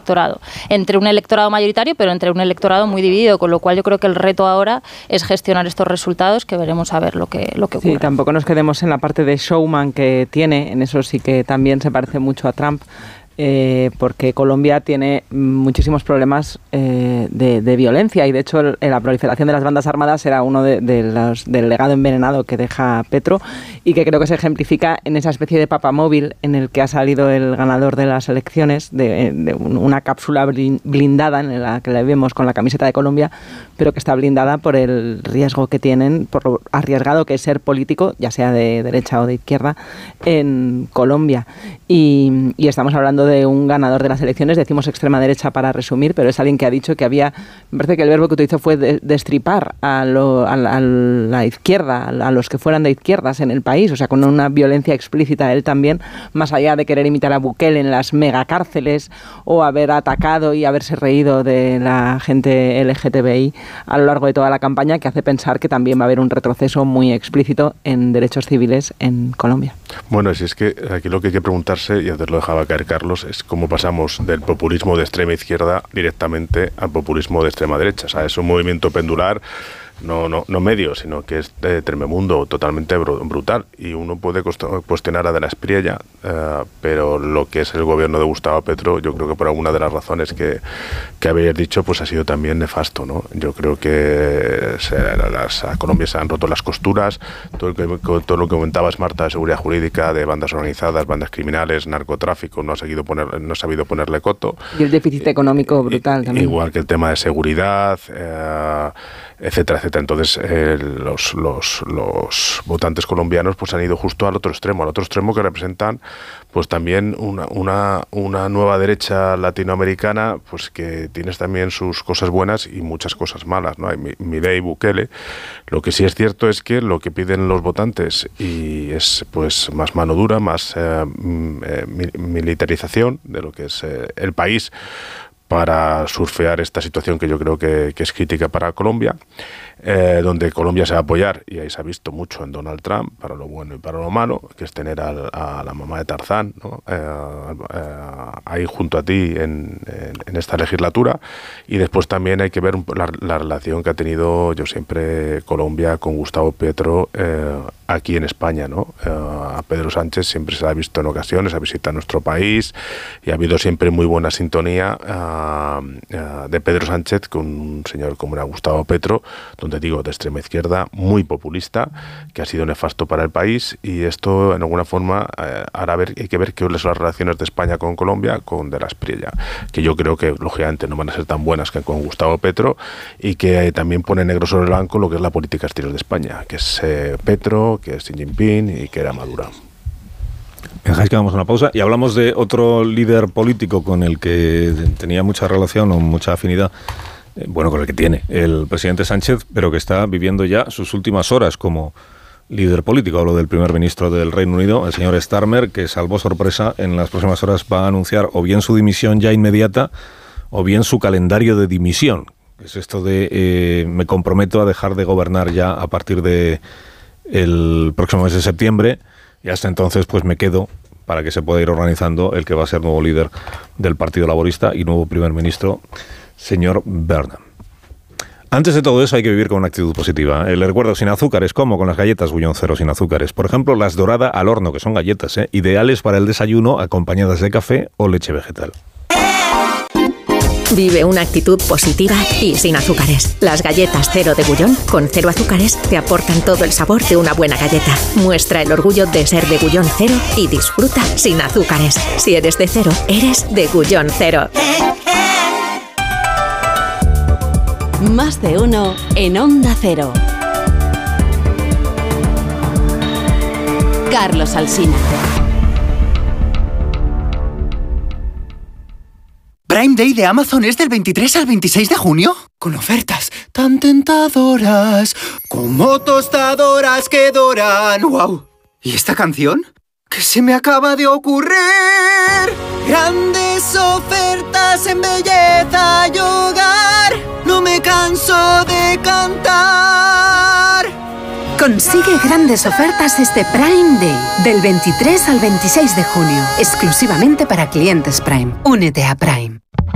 electorado. Entre un electorado mayoritario, pero entre un electorado muy dividido, con lo cual yo creo que el reto ahora es gestionar estos resultados, que veremos a ver lo que ocurre. Sí, tampoco nos quedemos en la parte de showman que tiene, en eso sí que también se parece mucho a Trump. Porque Colombia tiene muchísimos problemas de violencia y de hecho la proliferación de las bandas armadas era uno del legado envenenado que deja Petro y que creo que se ejemplifica en esa especie de papamóvil en el que ha salido el ganador de las elecciones, de una cápsula blindada en la que la vemos con la camiseta de Colombia, pero que está blindada por el riesgo que tienen, por lo arriesgado que es ser político, ya sea de derecha o de izquierda, en Colombia. Y estamos hablando de un ganador de las elecciones, decimos extrema derecha para resumir, pero es alguien que ha dicho que había, me parece que el verbo que utilizó fue destripar a la izquierda, a los que fueran de izquierdas en el país, o sea, con una violencia explícita él también, más allá de querer imitar a Bukele en las megacárceles o haber atacado y haberse reído de la gente LGTBI a lo largo de toda la campaña, que hace pensar que también va a haber un retroceso muy explícito en derechos civiles en Colombia. Bueno, si es que aquí lo que hay que preguntarse, y antes lo dejaba caer Carlos, es cómo pasamos del populismo de extrema izquierda directamente al populismo de extrema derecha. O sea, es un movimiento pendular, no medio, sino que es tremebundo, totalmente brutal. Y uno puede cuestionar a De la Espriella, pero lo que es el gobierno de Gustavo Petro, yo creo que por alguna de las razones que habéis dicho, pues ha sido también nefasto, ¿no? Yo creo que a Colombia se han roto las costuras, todo lo que comentabas, Marta, de seguridad jurídica, de bandas organizadas, bandas criminales, narcotráfico, no ha sabido ponerle coto. Y el déficit económico brutal también. Igual que el tema de seguridad, etcétera, etcétera. Entonces los votantes colombianos pues han ido justo al otro extremo que representan pues también una nueva derecha latinoamericana, pues que tienes también sus cosas buenas y muchas cosas malas, ¿no? Hay Milei y Bukele. Lo que sí es cierto es que lo que piden los votantes y es pues más mano dura, más militarización de lo que es el país, para surfear esta situación que yo creo que es crítica para Colombia, donde Colombia se va a apoyar, y ahí se ha visto mucho en Donald Trump, para lo bueno y para lo malo, que es tener a la mamá de Tarzán, ¿no? Ahí junto a ti en esta legislatura, y después también hay que ver la relación que ha tenido yo siempre Colombia con Gustavo Petro aquí en España, ¿no? A Pedro Sánchez siempre se ha visto en ocasiones a visitar nuestro país y ha habido siempre muy buena sintonía de Pedro Sánchez con un señor como era Gustavo Petro, donde digo, de extrema izquierda, muy populista, que ha sido nefasto para el país, y esto en alguna forma hay que ver qué son las relaciones de España con Colombia con De la Espriella, que yo creo que lógicamente no van a ser tan buenas que con Gustavo Petro, y que también pone negro sobre blanco lo que es la política exterior de España, que es Petro, que es Xi Jinping y que era Maduro. ¿Me dejáis que hagamos una pausa? Y hablamos de otro líder político con el que tenía mucha relación o mucha afinidad, con el que tiene el presidente Sánchez, pero que está viviendo ya sus últimas horas como líder político. Hablo del primer ministro del Reino Unido, el señor Starmer, que salvo sorpresa en las próximas horas va a anunciar o bien su dimisión ya inmediata o bien su calendario de dimisión. Es esto de me comprometo a dejar de gobernar ya a partir de el próximo mes de septiembre, y hasta entonces pues me quedo para que se pueda ir organizando el que va a ser nuevo líder del Partido Laborista y nuevo primer ministro, señor Burnham. Antes de todo eso hay que vivir con una actitud positiva. Le recuerdo, sin azúcares, como con las galletas Bullón Cero sin azúcares. Por ejemplo, las Dorada al horno, que son galletas, ideales para el desayuno, acompañadas de café o leche vegetal. Vive una actitud positiva y sin azúcares. Las galletas Cero de Bullón, con 0 azúcares, te aportan todo el sabor de una buena galleta. Muestra el orgullo de ser de Bullón Cero y disfruta sin azúcares. Si eres de cero, eres de Bullón Cero. Más de uno en Onda Cero. Carlos Alsina. Prime Day de Amazon es del 23 al 26 de junio, con ofertas tan tentadoras como tostadoras que doran. ¡Wow! ¿Y esta canción? ¿Qué se me acaba de ocurrir? Grandes ofertas en belleza y hogar, no me canso de cantar. Consigue grandes ofertas este Prime Day, del 23 al 26 de junio, exclusivamente para clientes Prime. Únete a Prime.